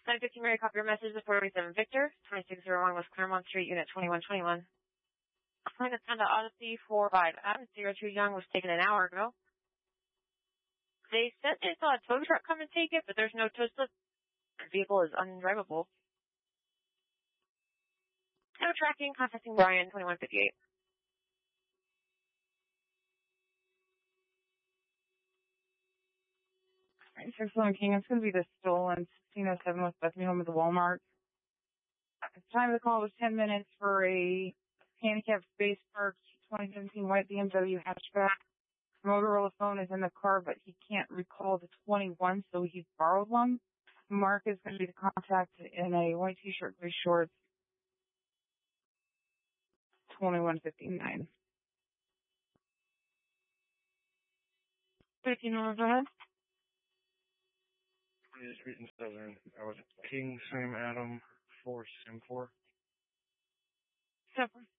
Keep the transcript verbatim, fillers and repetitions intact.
nine fifteen Mary, copy your message before we seven Victor, twenty-six oh one West Claremont Street, Unit twenty-one twenty-one. Flight of Honda Odyssey four five Adam zero two Young was taken an hour ago. They said they saw a tow truck come and take it, but there's no tow slip. The vehicle is undrivable. No tracking, contacting Brian, twenty-one fifty-eight. Alright, six one King, it's going to be the stolen sixteen oh seven West Bethany home at the Walmart. The time of the call was ten minutes for a handicapped space parked twenty seventeen white B M W hatchback. Motorola phone is in the car, but he can't recall the twenty-one, so he borrowed one. Mark is going to be the contact in a white t-shirt, gray shorts, twenty-one fifty-nine. fifteen minutes ahead. Street in Southern. I was King Sam Adam four Sim four. Separate.